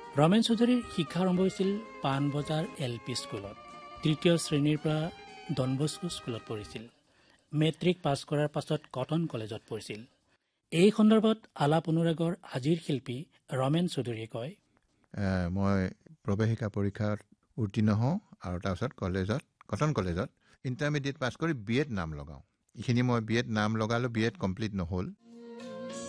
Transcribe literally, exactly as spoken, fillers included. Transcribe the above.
ৰমেন চৌধুৰীৰ শিক্ষা আৰম্ভ হৈছিল পাণবজাৰ এল পি স্কুলত। তৃতীয় শ্ৰেণীৰ পৰা ডনবস্কো স্কুলত পঢ়িছিল। মেট্ৰিক পাছ কৰাৰ পাছত কটন কলেজত পঢ়িছিল। এই সন্দৰ্ভত আলাপ অনুৰাগৰ আজিৰ শিল্পী ৰমেন চৌধুৰীয়ে কয়, মই প্ৰৱেশিকা পৰীক্ষাত উত্তীৰ্ণ হওঁ আৰু তাৰপিছত কলেজত কটন কলেজত ইণ্টাৰমিডিয়েট পাছ কৰি বি এড নাম লগাওঁ। এইখিনি মই বি এড নাম লগালোঁ, বি এড কমপ্লিট নহ'ল।